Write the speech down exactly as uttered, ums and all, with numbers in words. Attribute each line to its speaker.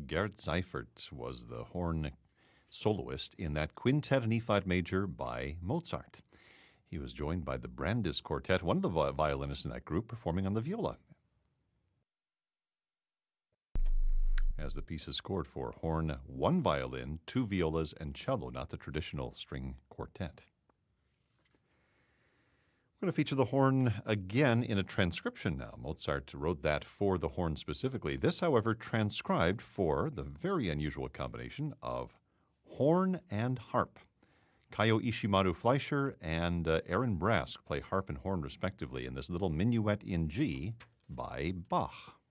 Speaker 1: Gerd Seifert was the horn soloist in that Quintet in E flat major by Mozart. He was joined by the Brandis Quartet, one of the vi- violinists in that group, performing on the viola. As the piece is scored for horn, one violin, two violas, and cello, not the traditional string quartet. We're going to feature the horn again in a transcription now. Mozart wrote that for the horn specifically. This, however, transcribed for the very unusual combination of horn and harp. Kayo Ishimaru Fleischer and uh, Aaron Brask play harp and horn respectively in this little minuet in G by Bach.